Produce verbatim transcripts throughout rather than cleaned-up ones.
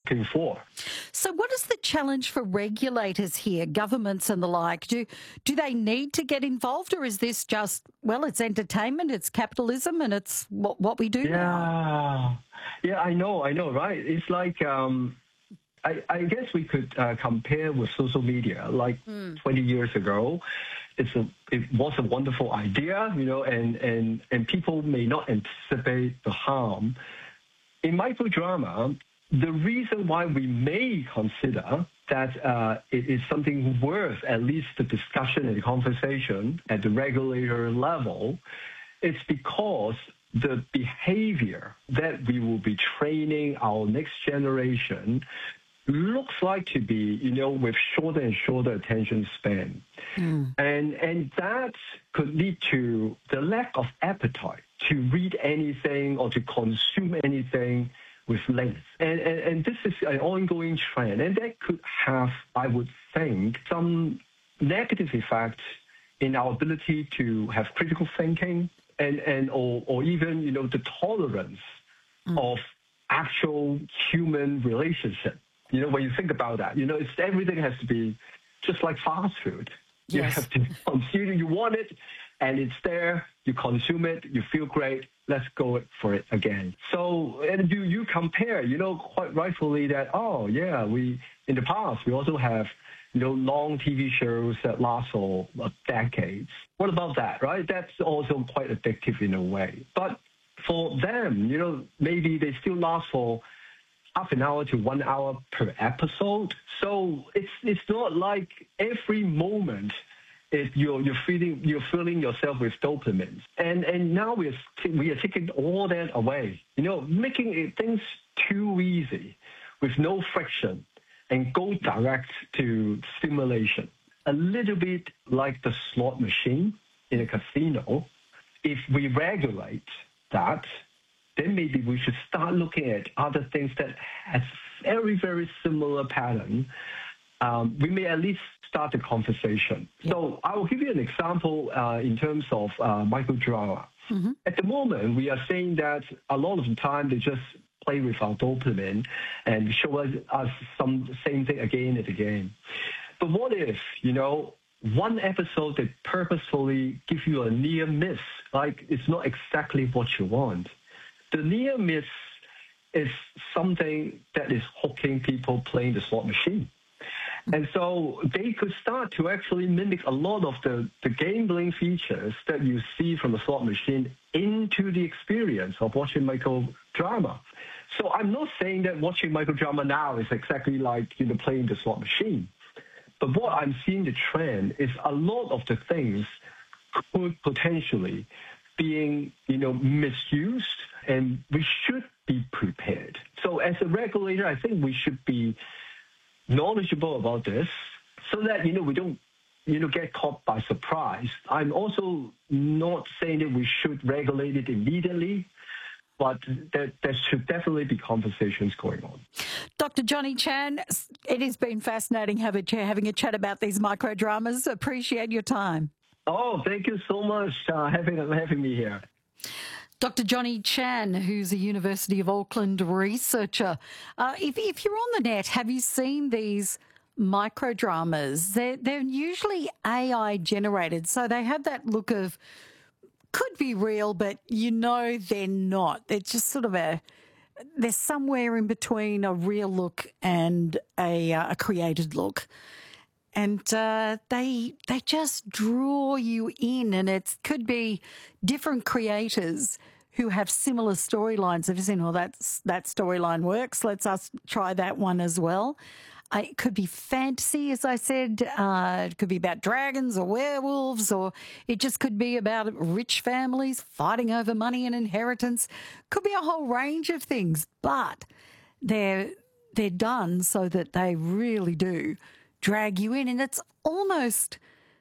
looking for. So what is the challenge for regulators here, governments and the like? Do do they need to get involved, or is this just, well, it's entertainment, it's capitalism, and it's what, what we do yeah. now? Yeah, I know, I know, right? It's like, um, I, I guess we could uh, compare with social media. Like mm. twenty years ago, it's a, it was a wonderful idea, you know, and, and, and people may not anticipate the harm. In microdrama, the reason why we may consider that uh, it is something worth at least the discussion and the conversation at the regulator level is because the behavior that we will be training our next generation looks like to be, you know, with shorter and shorter attention span. Mm. And, and that could lead to the lack of appetite to read anything or to consume anything with length. And, and, and this is an ongoing trend. And that could have, I would think, some negative effects in our ability to have critical thinking and, and or, or even, you know, the tolerance mm. of actual human relationship. You know, when you think about that, you know, it's everything has to be just like fast food. Yes. You have to consume, you want it, and it's there, you consume it, you feel great, let's go for it again. So, and you, you compare, you know, quite rightfully that, oh, yeah, we, in the past, we also have, you know, long T V shows that last for decades. What about that, right? That's also quite addictive in a way. But for them, you know, maybe they still last for half an hour to one hour per episode. So it's it's not like every moment it, you're you're feeling you're filling yourself with dopamine. And and now we're we are taking all that away. You know, making it, things too easy, with no friction, and go direct to stimulation. A little bit like the slot machine in a casino. If we regulate that, then maybe we should start looking at other things that has very, very similar pattern. Um, we may at least start the conversation. Yeah. So I will give you an example uh, in terms of uh, microdrama. Mm-hmm. At the moment, we are saying that a lot of the time they just play with our dopamine and show us, us some same thing again and again. But what if, you know, one episode that purposefully gives you a near miss, like it's not exactly what you want? The near miss is something that is hooking people playing the slot machine. And so they could start to actually mimic a lot of the, the gambling features that you see from the slot machine into the experience of watching microdrama. So I'm not saying that watching microdrama now is exactly like, you know, playing the slot machine. But what I'm seeing the trend is a lot of the things could potentially being, you know, misused, and we should be prepared. So as a regulator, I think we should be knowledgeable about this so that, you know, we don't, you know, get caught by surprise. I'm also not saying that we should regulate it immediately, but there, there should definitely be conversations going on. Doctor Johnny Chan, it has been fascinating having a chat about these microdramas. Appreciate your time. Oh, thank you so much for uh, having, having me here. Doctor Johnny Chan, who's a University of Auckland researcher. Uh, if, if you're on the net, have you seen these microdramas? They're, they're usually A I generated, so they have that look of could be real, but you know they're not. They're just sort of a, they're somewhere in between a real look and a, uh, a created look. And uh, they they just draw you in, and it could be different creators who have similar storylines. If you say, "Oh, that's that storyline works. Let's us try that one as well." Uh, it could be fantasy, as I said. Uh, it could be about dragons or werewolves, or it just could be about rich families fighting over money and inheritance. Could be a whole range of things, but they're they're done so that they really do drag you in, and it's almost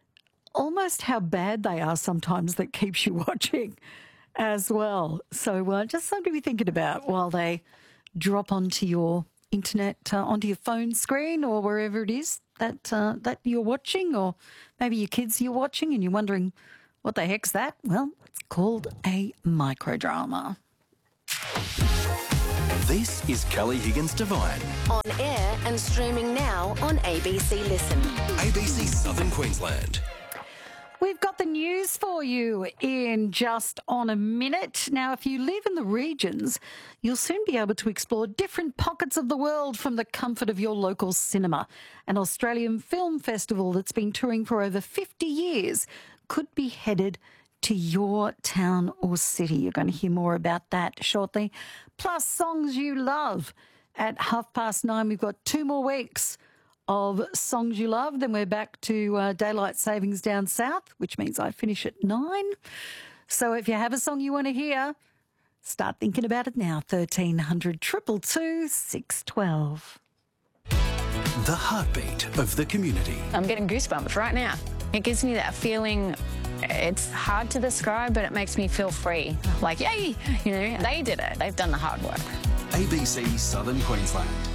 almost how bad they are sometimes that keeps you watching as well. So uh, just something to be thinking about while they drop onto your internet, uh, onto your phone screen or wherever it is that uh, that you're watching, or maybe your kids you're watching and you're wondering what the heck's that? Well, it's called a microdrama. This is Kelly Higgins Devine. On air and streaming now on A B C Listen. A B C Southern Queensland. We've got the news for you in just on a minute. Now, if you live in the regions, you'll soon be able to explore different pockets of the world from the comfort of your local cinema. An Australian film festival that's been touring for over fifty years could be headed to your town or city. You're going to hear more about that shortly. Plus, songs you love. At half past nine, we've got two more weeks of Songs You Love. Then we're back to uh, daylight savings down south, which means I finish at nine. So if you have a song you want to hear, start thinking about it now. thirteen hundred, two two two, six one two. The heartbeat of the community. I'm getting goosebumps right now. It gives me that feeling. It's hard to describe, but it makes me feel free. Like, yay, you know, they did it. They've done the hard work. A B C Southern Queensland.